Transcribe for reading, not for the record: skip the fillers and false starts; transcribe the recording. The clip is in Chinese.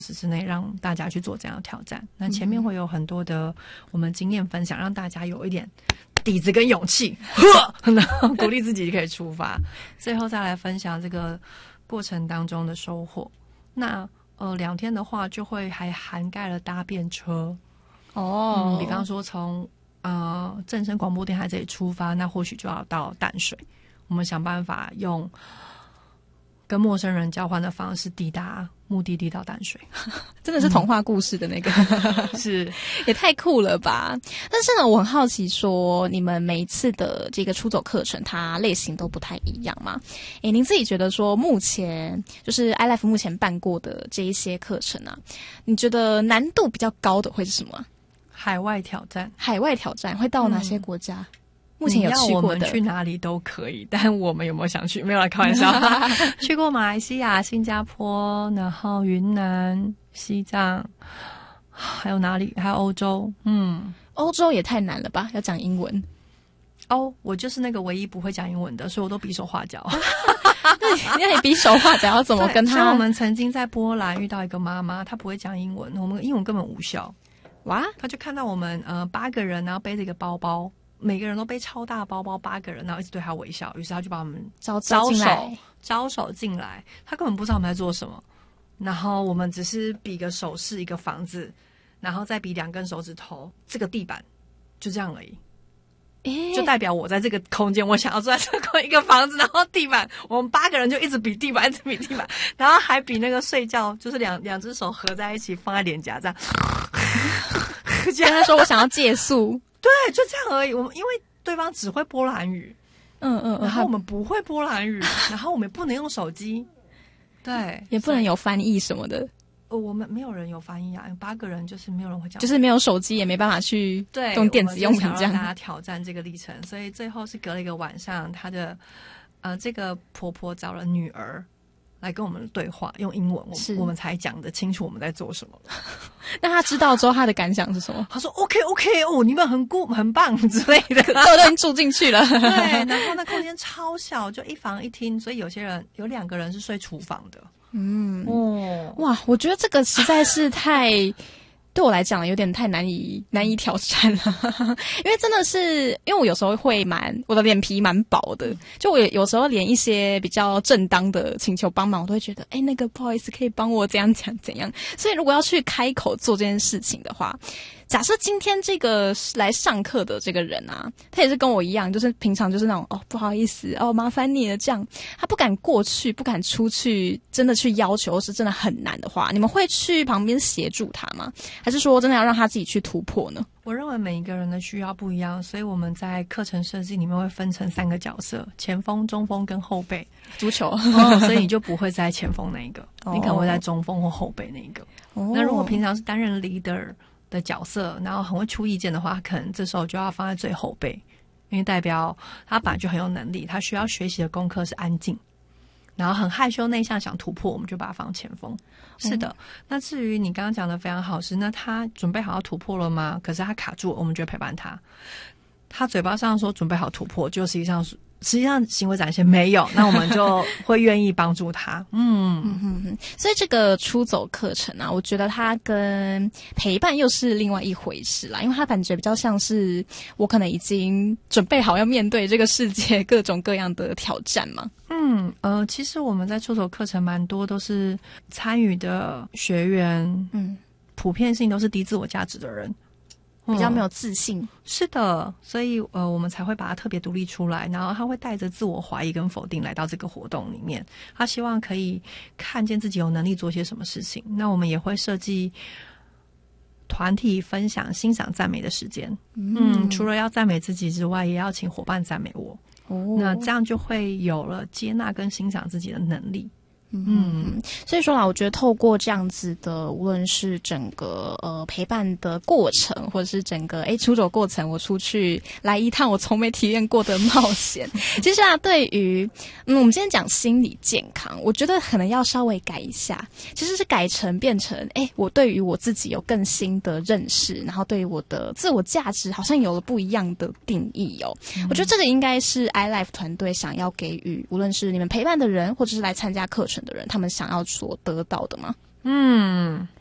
时之内让大家去做这样的挑战。那前面会有很多的我们经验分享，让大家有一点底子跟勇气，然后鼓励自己就可以出发。最后再来分享这个过程当中的收获。那2天的话，就会还涵盖了搭便车比方说从正声广播电台这里出发，那或许就要到淡水，我们想办法用跟陌生人交换的方式抵达目的地到淡水。 真的是童话故事的那个是也太酷了吧。但是呢，我很好奇说你们每一次的这个出走课程它类型都不太一样嘛？您自己觉得说目前就是 iLife 目前办过的这一些课程啊，你觉得难度比较高的会是什么？ 海外挑战。 海外挑战会到哪些国家？目前有去过的。 我们去哪里都可以，但我们有没有想去？没有来开玩笑。去过马来西亚、新加坡，然后云南、西藏，还有哪里？还有欧洲。 欧洲也太难了吧，要讲英文。 我就是那个唯一不会讲英文的，所以我都比手画脚。 对，那你比手画脚要怎么跟他？ 像我们曾经在波兰遇到一个妈妈，她不会讲英文，我们英文根本无效。 哇！ 她就看到我们8个人，然后背着一个包包，每个人都背超大包包，8个人，然后一直对她微笑，于是她就把我们招手进来，她根本不知道我们在做什么，然后我们只是比个手势一个房子，然后再比2根手指头这个地板，就这样而已。就代表我在这个空间，我想要坐在这一个房子，然后地板，我们8个人就一直比地板，一直比地板，然后还比那个睡觉，就是两只手合在一起放在脸颊这样。 跟他说我想要借宿， 对，就这样而已。我们因为对方只会波兰语，然后我们不会波兰语，然后我们也不能用手机，对， 也不能有翻译什么的。 我们没有人有翻译啊，8个人就是没有人会讲， 就是没有手机，也没办法去用电子用品这样。 大家挑战这个历程，所以最后是隔了一个晚上，她的这个婆婆找了女儿来跟我们对话，用英文，我们才讲得清楚我们在做什么。 那她知道之后，她的感想是什么？ 她说 OK， 你们很棒之类的， 都已经住进去了。 对，然后那空间超小，就1房1厅，所以有2个人是睡厨房的。 哇，我觉得这个实在是对我来讲有点太难以挑战了。因为真的是，因为我有时候会我的脸皮蛮薄的，就我有时候连一些比较正当的请求帮忙，我都会觉得那个不好意思，可以帮我这样讲怎样。所以如果要去开口做这件事情的话，假设今天这个来上课的这个人啊，他也是跟我一样，就是平常就是那种不好意思麻烦你了这样，他不敢过去，不敢出去，真的去要求，是真的很难的话，你们会去旁边协助他吗？还是说真的要让他自己去突破呢？ 我认为每一个人的需要不一样，所以我们在课程设计里面会分成3个角色：前锋、中锋跟后备。 足球所以你就不会在前锋那一个，你可能会在中锋或后备那一个。那如果平常是担任 leader的角色，然后很会出意见的话，可能这时候就要放在最后备，因为代表他本来就很有能力，他需要学习的功课是安静，然后很害羞内向想突破，我们就把他放前锋。是的。那至于你刚刚讲的非常好，是那他准备好要突破了吗？可是他卡住了，我们就陪伴他。他嘴巴上说准备好突破，就实际上行为展现没有，那我们就会愿意帮助他。 所以这个出走课程啊，我觉得它跟陪伴又是另外一回事啦，因为它感觉比较像是我可能已经准备好要面对这个世界各种各样的挑战嘛。 其实我们在出走课程蛮多都是参与的学员，普遍性都是低自我价值的人， 比较没有自信。 是的，所以我们才会把它特别独立出来，然后他会带着自我怀疑跟否定来到这个活动里面，他希望可以看见自己有能力做些什么事情。那我们也会设计团体分享欣赏赞美的时间，除了要赞美自己之外，也要请伙伴赞美我。那这样就会有了接纳跟欣赏自己的能力。 所以说啦，我觉得透过这样子的，无论是整个陪伴的过程，或者是整个出走过程，我出去来一趟我从没体验过的冒险。其实啊，对于我们今天讲心理健康，我觉得可能要稍微改一下，其实是变成我对于我自己有更新的认识，然后对于我的自我价值好像有了不一样的定义哦。我觉得这个应该是 iLife 团队想要给予无论是你们陪伴的人，或者是来参加课程的人，他们想要所得到的吗？ 嗯，